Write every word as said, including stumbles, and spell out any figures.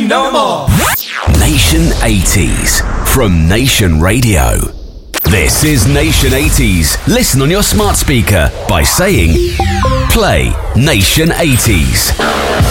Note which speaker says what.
Speaker 1: no more.
Speaker 2: Nation eighties from Nation Radio. This is Nation eighties. Listen on your smart speaker by saying, play Nation eighties.